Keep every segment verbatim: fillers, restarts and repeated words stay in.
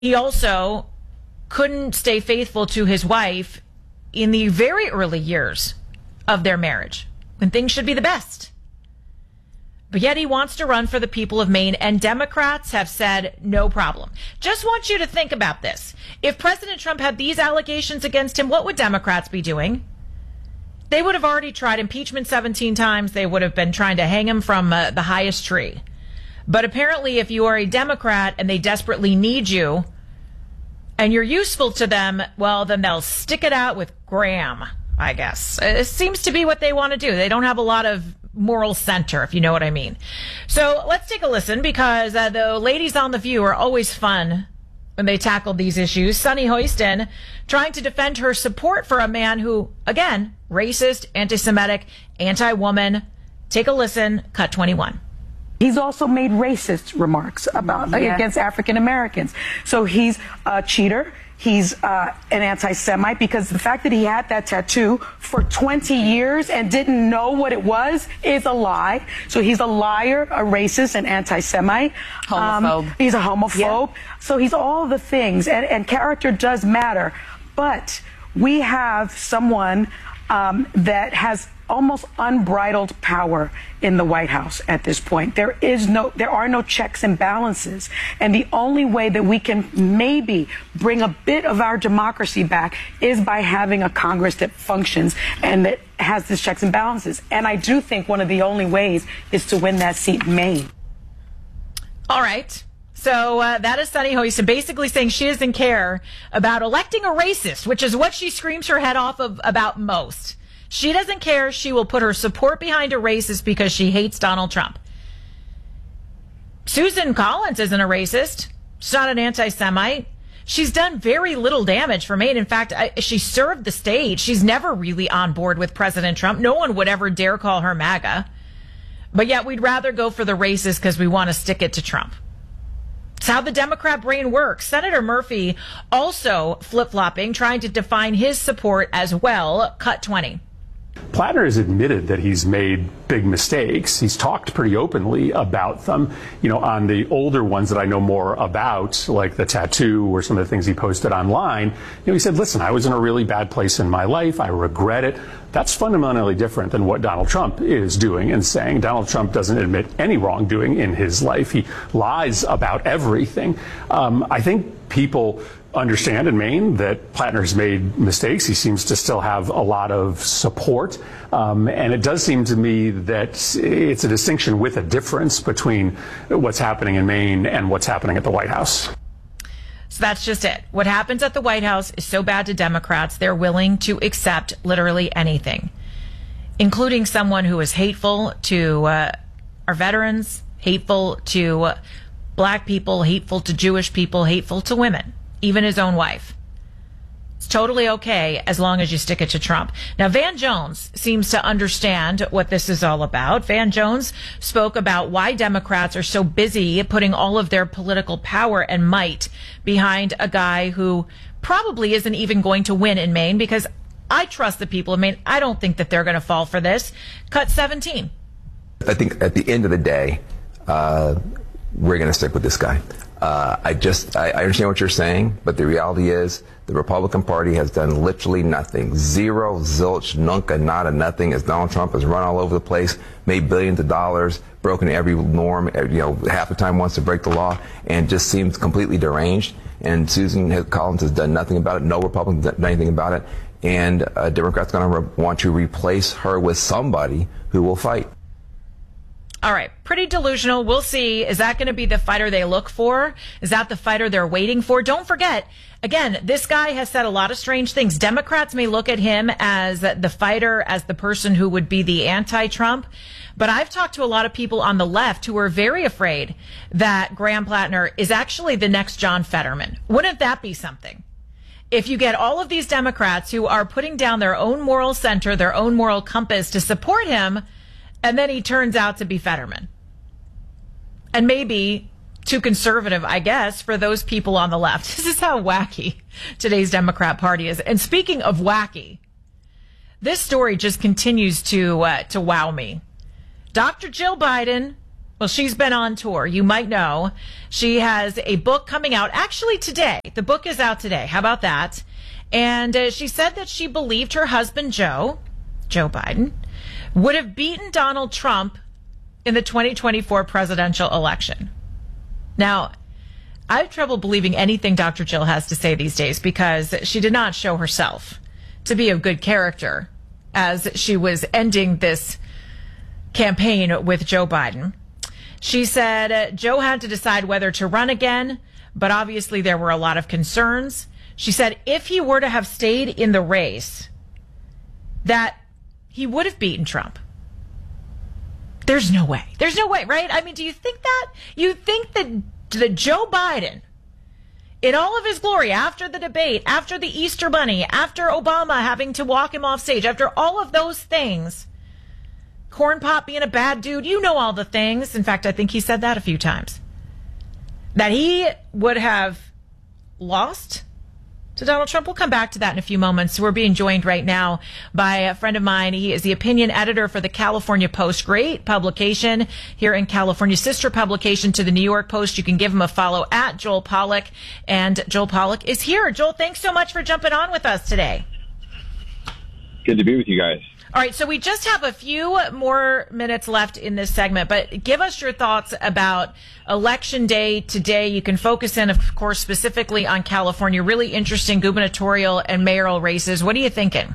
He also couldn't stay faithful to his wife in the very early years of their marriage, when things should be the best. But yet he wants to run for the people of Maine, and Democrats have said no problem. Just want you to think about this. If President Trump had these allegations against him, what would Democrats be doing? They would have already tried impeachment seventeen times. They would have been trying to hang him from uh, the highest tree. But apparently, if you are a Democrat and they desperately need you and you're useful to them, well, then they'll stick it out with Graham, I guess. It seems to be what they want to do. They don't have a lot of moral center, if you know what I mean. So let's take a listen, because uh, the ladies on The View are always fun when they tackle these issues. Sunny Hoiston trying to defend her support for a man who, again, racist, anti-Semitic, anti-woman. Take a listen, cut twenty-one. He's also made racist remarks about Yeah. against African Americans. So he's a cheater. He's uh, an anti-Semite, because the fact that he had that tattoo for twenty years and didn't know what it was is a lie. So he's a liar, a racist, an anti-Semite. Homophobe. Um, he's a homophobe. Yeah. So he's all the things, and, and character does matter. But we have someone um, that has almost unbridled power in the White House at this point. There is no, there are no checks and balances. And the only way that we can maybe bring a bit of our democracy back is by having a Congress that functions and that has these checks and balances. And I do think one of the only ways is to win that seat in Maine. All right. So uh, that is Sunny Hoiston basically saying she doesn't care about electing a racist, which is what she screams her head off of about most. She doesn't care. She will put her support behind a racist because she hates Donald Trump. Susan Collins isn't a racist. She's not an anti-Semite. She's done very little damage for Maine. In fact, I, she served the stage. She's never really on board with President Trump. No one would ever dare call her MAGA. But yet we'd rather go for the racist because we want to stick it to Trump. It's how the Democrat brain works. Senator Murphy also flip-flopping, trying to define his support as well. Cut twenty. Plattner has admitted that he's made big mistakes. He's talked pretty openly about them. You know, on the older ones that I know more about, like the tattoo or some of the things he posted online, you know, he said, listen, I was in a really bad place in my life. I regret it. That's fundamentally different than what Donald Trump is doing and saying. Donald Trump doesn't admit any wrongdoing in his life. He lies about everything. Um, I think people understand in Maine that Plattner's made mistakes. He seems to still have a lot of support. Um, and it does seem to me that it's a distinction with a difference between what's happening in Maine and what's happening at the White House. So that's just it. What happens at the White House is so bad to Democrats, they're willing to accept literally anything, including someone who is hateful to uh, our veterans, hateful to uh, black people, hateful to Jewish people, hateful to women. Even his own wife. It's totally okay as long as you stick it to Trump. Now, Van Jones seems to understand what this is all about. Van Jones spoke about why Democrats are so busy putting all of their political power and might behind a guy who probably isn't even going to win in Maine, because I trust the people of Maine. I don't think that they're going to fall for this. Cut seventeen. I think at the end of the day, uh, we're going to stick with this guy. Uh, I just, I, I understand what you're saying, but the reality is the Republican Party has done literally nothing. Zero, zilch, nunca, nada, nothing, as Donald Trump has run all over the place, made billions of dollars, broken every norm, you know, half the time wants to break the law, and just seems completely deranged. And Susan Collins has done nothing about it. No Republican has done anything about it. And uh, Democrats are going to want to replace her with somebody who will fight. All right. Pretty delusional. We'll see. Is that going to be the fighter they look for? Is that the fighter they're waiting for? Don't forget, again, this guy has said a lot of strange things. Democrats may look at him as the fighter, as the person who would be the anti-Trump. But I've talked to a lot of people on the left who are very afraid that Graham Plattner is actually the next John Fetterman. Wouldn't that be something? If you get all of these Democrats who are putting down their own moral center, their own moral compass to support him, and then he turns out to be Fetterman. And maybe too conservative, I guess, for those people on the left. This is how wacky today's Democrat Party is. And speaking of wacky, this story just continues to uh, to wow me. Doctor Jill Biden Well, she's been on tour. You might know. She has a book coming out actually today. The book is out today. How about that? And uh, she said that she believed her husband, Joe, Joe Biden, would have beaten Donald Trump in the twenty twenty-four presidential election. Now, I have trouble believing anything Doctor Jill has to say these days because she did not show herself to be of good character as she was ending this campaign with Joe Biden. She said uh, Joe had to decide whether to run again, but obviously there were a lot of concerns. She said if he were to have stayed in the race, that he would have beaten Trump. There's no way. There's no way, right? I mean, do you think that? You think that, that Joe Biden, in all of his glory, after the debate, after the Easter Bunny, after Obama having to walk him off stage, after all of those things, Corn Pop being a bad dude, you know all the things. In fact, I think he said that a few times. That he would have lost to Donald Trump. We'll come back to that in a few moments. We're being joined right now by a friend of mine. He is the opinion editor for the California Post. Great publication here in California, sister publication to the New York Post. You can give him a follow at Joel Pollak. And Joel Pollak is here. Joel, thanks so much for jumping on with us today. Good to be with you guys. All right, so we just have a few more minutes left in this segment, but give us your thoughts about Election Day today. You can focus in, of course, specifically on California. Really interesting gubernatorial and mayoral races. What are you thinking?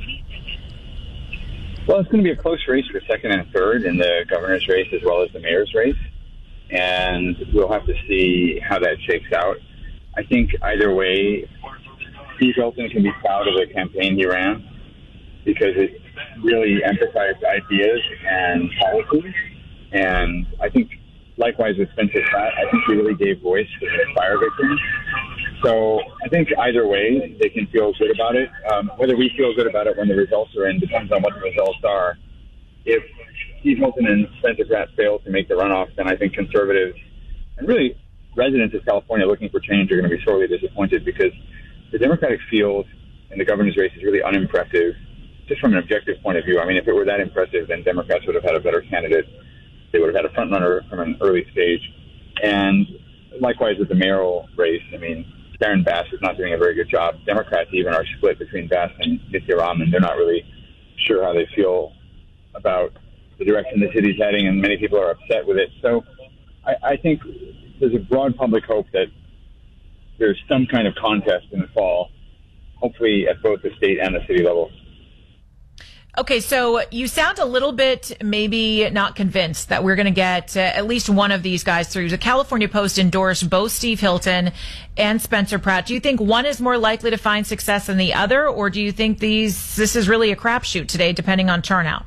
Well, it's going to be a close race for second and third in the governor's race as well as the mayor's race, and we'll have to see how that shakes out. I think either way, Steve Hilton can be proud of the campaign he ran because it really emphasized ideas and policies. And I think, likewise with Spencer Pratt, I think he really gave voice to the fire victims. So I think either way, they can feel good about it. Um, whether we feel good about it when the results are in depends on what the results are. If Steve Hilton and Spencer Pratt fail to make the runoff, then I think conservatives and really residents of California looking for change are going to be sorely disappointed because the Democratic field in the governor's race is really unimpressive. Just from an objective point of view, I mean, if it were that impressive, then Democrats would have had a better candidate. They would have had a front runner from an early stage. And likewise with the mayoral race, I mean, Karen Bass is not doing a very good job. Democrats even are split between Bass and Nithya Raman. They're not really sure how they feel about the direction the city's heading, and many people are upset with it. So I, I think there's a broad public hope that there's some kind of contest in the fall, hopefully at both the state and the city level. Okay, so you sound a little bit maybe not convinced that we're going to get uh, at least one of these guys through. The California Post endorsed both Steve Hilton and Spencer Pratt. Do you think one is more likely to find success than the other, or do you think these this is really a crapshoot today, depending on turnout?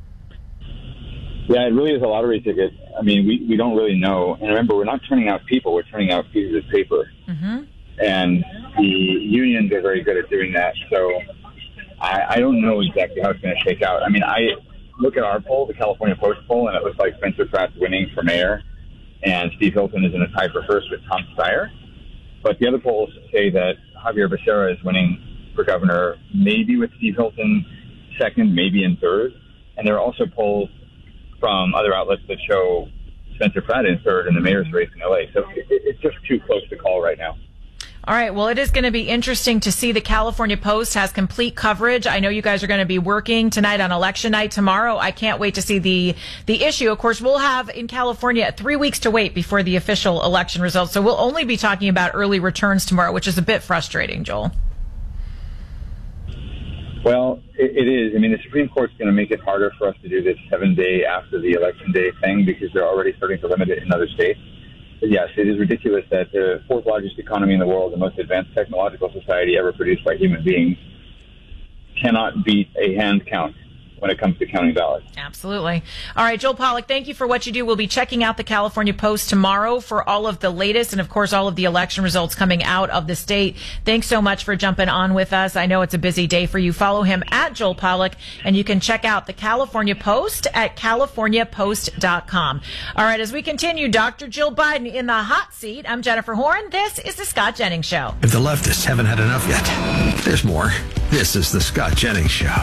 Yeah, it really is a lottery ticket. I mean, we, we don't really know. And remember, we're not turning out people, we're turning out pieces of paper. Mm-hmm. And the unions are very good at doing that, so I, I don't know exactly how it's going to shake out. I mean, I look at our poll, the California Post poll, and it looks like Spencer Pratt's winning for mayor, and Steve Hilton is in a tie for first with Tom Steyer. But the other polls say that Javier Becerra is winning for governor, maybe with Steve Hilton second, maybe in third. And there are also polls from other outlets that show Spencer Pratt in third in the mayor's race in L A. So it, it's just too close to call right now. All right. Well, it is going to be interesting to see. The California Post has complete coverage. I know you guys are going to be working tonight on election night tomorrow. I can't wait to see the the issue. Of course, we'll have in California three weeks to wait before the official election results. So we'll only be talking about early returns tomorrow, which is a bit frustrating, Joel. Well, it, it is. I mean, the Supreme Court's going to make it harder for us to do this seven day after the election day thing because they're already starting to limit it in other states. Yes, it is ridiculous that the fourth largest economy in the world, the most advanced technological society ever produced by human beings, cannot beat a hand count when it comes to counting ballots. Absolutely. All right, Joel Pollak, thank you for what you do. We'll be checking out the California Post tomorrow for all of the latest and, of course, all of the election results coming out of the state. Thanks so much for jumping on with us. I know it's a busy day for you. Follow him at Joel Pollak, and you can check out the California Post at california post dot com. All right, as we continue, Doctor Jill Biden in the hot seat. I'm Jennifer Horn. This is the Scott Jennings Show. If the leftists haven't had enough yet, there's more. This is the Scott Jennings Show.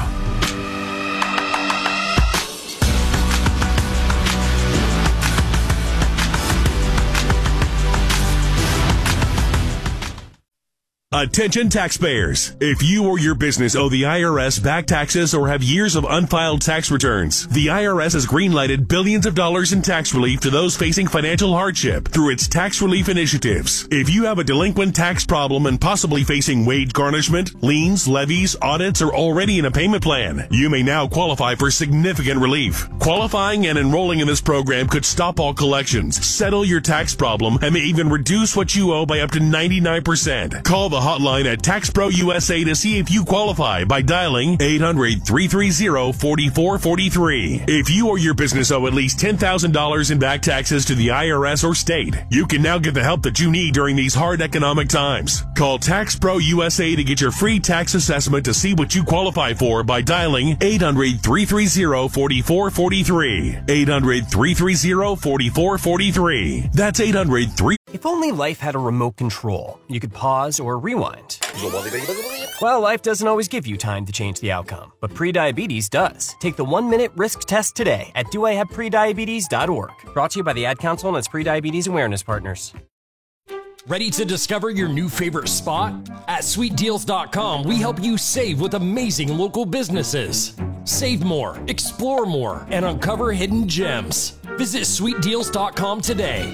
Attention taxpayers. If you or your business owe the I R S back taxes or have years of unfiled tax returns, the I R S has greenlighted billions of dollars in tax relief to those facing financial hardship through its tax relief initiatives. If you have a delinquent tax problem and possibly facing wage garnishment, liens, levies, audits, or already in a payment plan, you may now qualify for significant relief. Qualifying and enrolling in this program could stop all collections, settle your tax problem, and may even reduce what you owe by up to ninety-nine percent. Call the hotline at TaxPro U S A to see if you qualify by dialing eight hundred, three three zero, four four four three. If you or your business owe at least ten thousand dollars in back taxes to the I R S or state, you can now get the help that you need during these hard economic times. Call TaxPro U S A to get your free tax assessment to see what you qualify for by dialing eight hundred, three three zero, four four four three. eight hundred, three three zero, four four four three. That's eight hundred, three. If only life had a remote control, you could pause or rewind. Well, life doesn't always give you time to change the outcome, but prediabetes does. Take the one-minute risk test today at do I have prediabetes dot org. Brought to you by the Ad Council and its Prediabetes Awareness Partners. Ready to discover your new favorite spot? At sweet deals dot com, we help you save with amazing local businesses. Save more, explore more, and uncover hidden gems. Visit sweet deals dot com today.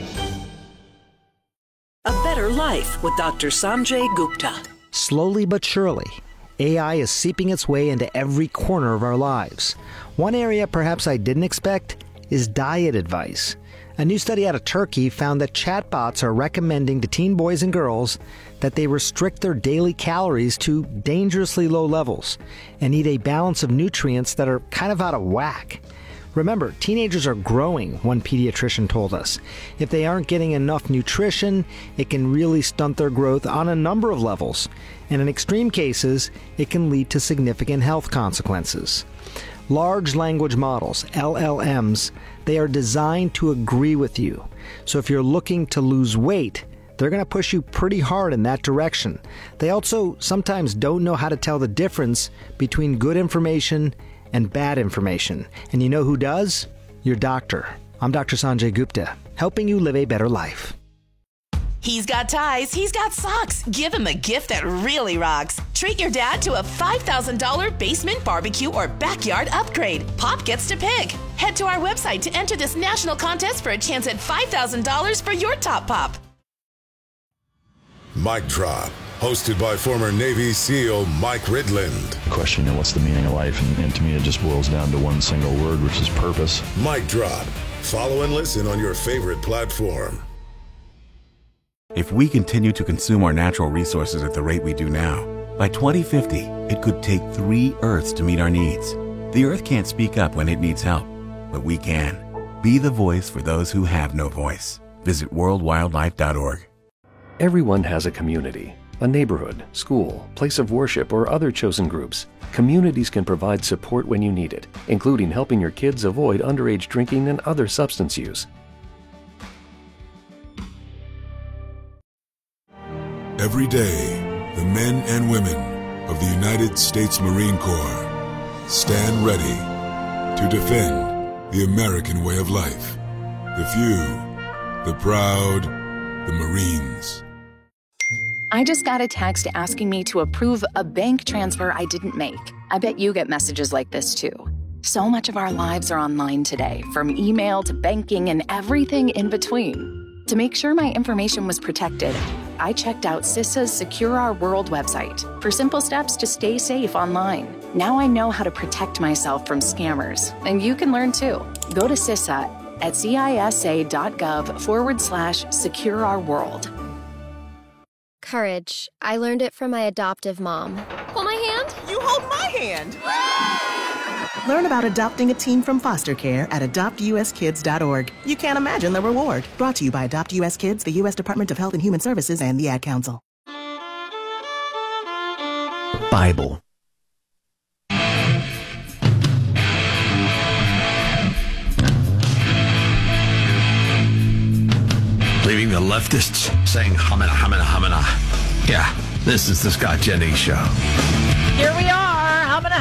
A Better Life with Doctor Sanjay Gupta. Slowly but surely, A I is seeping its way into every corner of our lives. One area perhaps I didn't expect is diet advice. A new study out of Turkey found that chatbots are recommending to teen boys and girls that they restrict their daily calories to dangerously low levels and eat a balance of nutrients that are kind of out of whack. Remember, teenagers are growing, one pediatrician told us. If they aren't getting enough nutrition, it can really stunt their growth on a number of levels. And in extreme cases, it can lead to significant health consequences. Large language models, L L Ms, they are designed to agree with you. So if you're looking to lose weight, they're going to push you pretty hard in that direction. They also sometimes don't know how to tell the difference between good information and bad information. And you know who does? Your doctor. I'm Doctor Sanjay Gupta, helping you live a better life. He's got ties, he's got socks. Give him a gift that really rocks. Treat your dad to a five thousand dollars basement barbecue or backyard upgrade. Pop gets to pick. Head to our website to enter this national contest for a chance at five thousand dollars for your top pop. Mic Drop, hosted by former Navy SEAL Mike Ridland. The question, you know, what's the meaning of life? And, and to me, it just boils down to one single word, which is purpose. Mic Drop. Follow and listen on your favorite platform. If we continue to consume our natural resources at the rate we do now, by twenty fifty, it could take three Earths to meet our needs. The Earth can't speak up when it needs help, but we can. Be the voice for those who have no voice. Visit world wildlife dot org. Everyone has a community, a neighborhood, school, place of worship, or other chosen groups. Communities can provide support when you need it, including helping your kids avoid underage drinking and other substance use. Every day, the men and women of the United States Marine Corps stand ready to defend the American way of life. The few, the proud, the Marines. I just got a text asking me to approve a bank transfer I didn't make. I bet you get messages like this too. So much of our lives are online today, from email to banking and everything in between. To make sure my information was protected, I checked out CISA's Secure Our World website for simple steps to stay safe online. Now I know how to protect myself from scammers, and you can learn too. Go to CISA at cisa.gov forward slash secure our world. Courage. I learned it from my adoptive mom. Hold my hand. You hold my hand. Learn about adopting a teen from foster care at adopt u s kids dot org. You can't imagine the reward. Brought to you by Adopt U S Kids, the U S Department of Health and Human Services, and the Ad Council. Bible. Leaving the leftists saying hamina, hamina, hamina. Yeah, this is the Scott Jennings Show. Here we are, humana, humana, humana.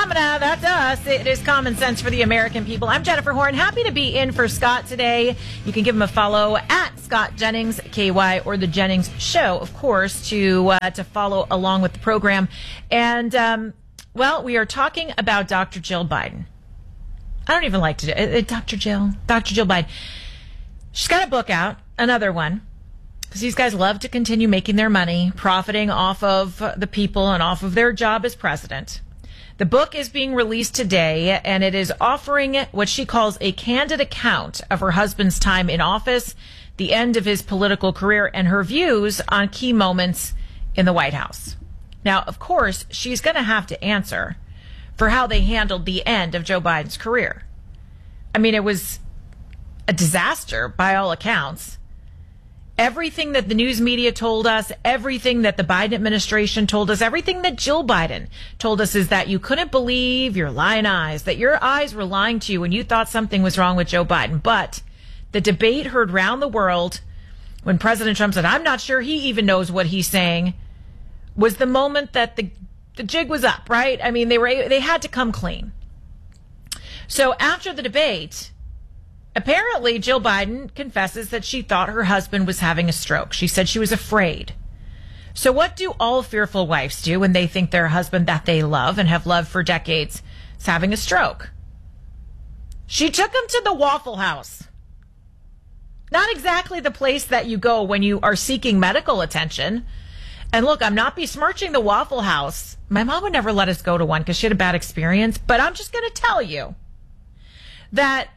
phenomena. That's us. It is Common Sense for the American people. I'm Jennifer Horn. Happy to be in for Scott today. You can give him a follow at Scott Jennings, K Y, or The Jennings Show, of course, to uh, to follow along with the program. And, um, well, we are talking about Doctor Jill Biden. I don't even like to do it. Doctor Jill. Doctor Jill Biden. She's got a book out, another one. Because these guys love to continue making their money, profiting off of the people and off of their job as president. The book is being released today, and it is offering what she calls a candid account of her husband's time in office, the end of his political career, and her views on key moments in the White House. Now, of course, she's going to have to answer for how they handled the end of Joe Biden's career. I mean, it was a disaster by all accounts. Everything that the news media told us, everything that the Biden administration told us, everything that Jill Biden told us is that you couldn't believe your lying eyes, that your eyes were lying to you when you thought something was wrong with Joe Biden. But the debate heard round the world when President Trump said, I'm not sure he even knows what he's saying, was the moment that the, the jig was up, right? I mean, they were they had to come clean. So after the debate, apparently, Jill Biden confesses that she thought her husband was having a stroke. She said she was afraid. So what do all fearful wives do when they think their husband that they love and have loved for decades is having a stroke? She took him to the Waffle House. Not exactly the place that you go when you are seeking medical attention. And look, I'm not besmirching the Waffle House. My mom would never let us go to one because she had a bad experience. But I'm just going to tell you that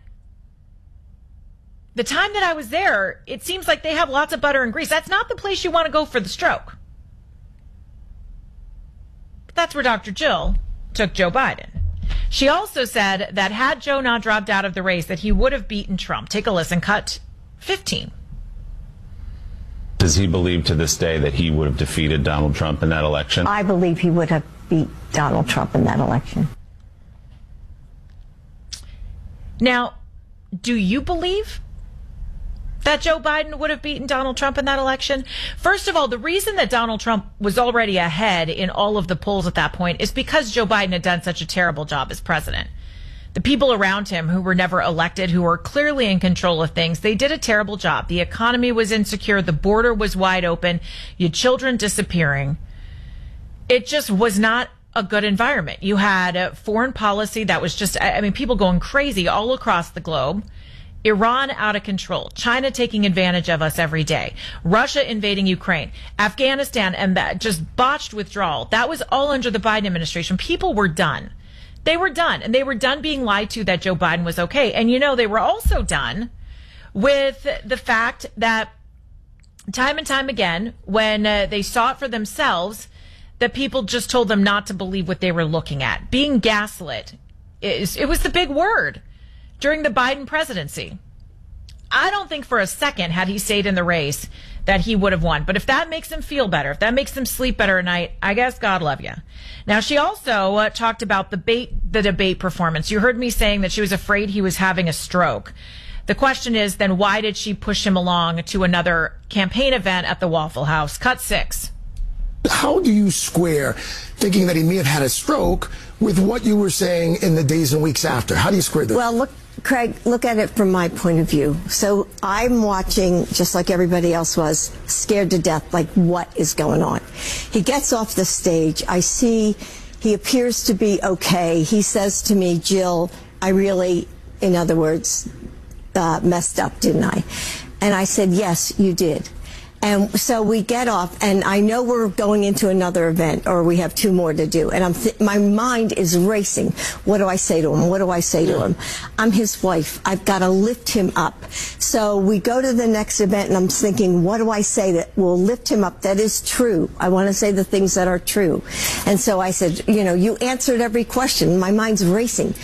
the time that I was there, it seems like they have lots of butter and grease. That's not the place you want to go for the stroke. But that's where Doctor Jill took Joe Biden. She also said that had Joe not dropped out of the race, that he would have beaten Trump. Take a listen, cut fifteen. Does he believe to this day that he would have defeated Donald Trump in that election? I believe he would have beat Donald Trump in that election. Now, do you believe that Joe Biden would have beaten Donald Trump in that election? First of all, the reason that Donald Trump was already ahead in all of the polls at that point is because Joe Biden had done such a terrible job as president. The people around him who were never elected, who were clearly in control of things, they did a terrible job. The economy was insecure. The border was wide open. You had children disappearing. It just was not a good environment. You had a foreign policy that was just, I mean, people going crazy all across the globe. Iran out of control, China taking advantage of us every day, Russia invading Ukraine, Afghanistan, and that just botched withdrawal. That was all under the Biden administration. People were done. They were done. And they were done being lied to that Joe Biden was okay. And, you know, they were also done with the fact that time and time again, when uh, they saw it for themselves, that people just told them not to believe what they were looking at. Being gaslit, is, it was the big word during the Biden presidency. I don't think for a second, had he stayed in the race, that he would have won. But if that makes him feel better, if that makes him sleep better at night, I guess God love you. Now, she also uh, talked about the debate, the debate performance. You heard me saying that she was afraid he was having a stroke. The question is, then why did she push him along to another campaign event at the Waffle House? Cut six. How do you square thinking that he may have had a stroke with what you were saying in the days and weeks after? How do you square that? Well, look, Craig, look at it from my point of view. So I'm watching, just like everybody else was, scared to death, like what is going on? He gets off the stage. I see he appears to be okay. He says to me, Jill, I really, in other words, uh, messed up, didn't I? And I said, yes, you did. And so we get off, and I know we're going into another event, or we have two more to do. And I'm th- my mind is racing. What do I say to him? What do I say to him? I'm his wife. I've got to lift him up. So we go to the next event, and I'm thinking, what do I say that will lift him up? That is true. I want to say the things that are true. And so I said, you know, you answered every question. My mind's racing.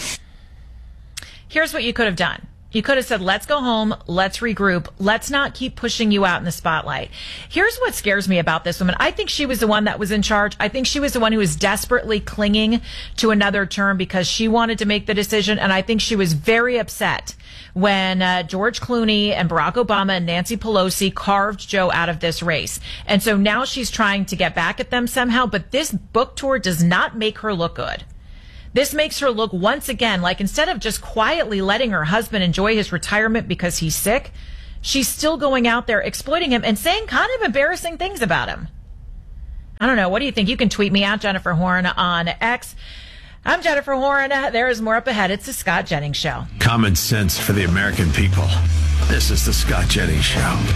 Here's what you could have done. You could have said, let's go home, let's regroup, let's not keep pushing you out in the spotlight. Here's what scares me about this woman. I think she was the one that was in charge. I think she was the one who was desperately clinging to another term because she wanted to make the decision. And I think she was very upset when uh, George Clooney and Barack Obama and Nancy Pelosi carved Joe out of this race. And so now she's trying to get back at them somehow. But this book tour does not make her look good. This makes her look once again like instead of just quietly letting her husband enjoy his retirement because he's sick, she's still going out there exploiting him and saying kind of embarrassing things about him. I don't know. What do you think? You can tweet me out, Jennifer Horn, on X. I'm Jennifer Horn. There is more up ahead. It's the Scott Jennings Show. Common sense for the American people. This is the Scott Jennings Show.